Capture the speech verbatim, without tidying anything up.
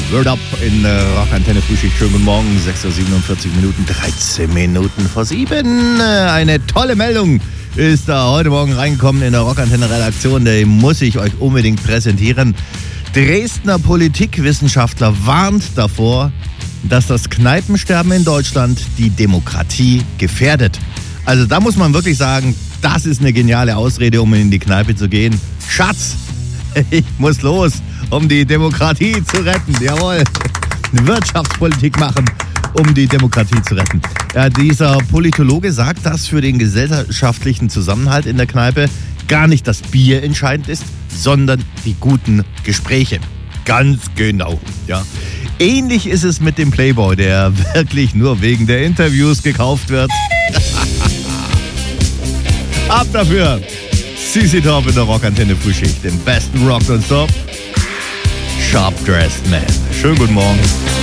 Word Up in der Rockantenne Frühschicht. Schönen guten Morgen, sechs Uhr siebenundvierzig Minuten, dreizehn Minuten vor sieben. Eine tolle Meldung ist da heute Morgen reingekommen in der Rockantenne Redaktion. Die muss ich euch unbedingt präsentieren. Dresdner Politikwissenschaftler warnt davor, dass das Kneipensterben in Deutschland die Demokratie gefährdet. Also da muss man wirklich sagen, das ist eine geniale Ausrede, um in die Kneipe zu gehen. Schatz, ich muss los, um die Demokratie zu retten. Jawohl, Wirtschaftspolitik machen, um die Demokratie zu retten. Ja, dieser Politologe sagt, dass für den gesellschaftlichen Zusammenhalt in der Kneipe gar nicht das Bier entscheidend ist, sondern die guten Gespräche. Ganz genau, ja. Ähnlich ist es mit dem Playboy, der wirklich nur wegen der Interviews gekauft wird. Ab dafür! C C Top in der Rockantenne Frühschicht, den besten Rock und Stop. Sharp Dressed Man. Schönen guten Morgen.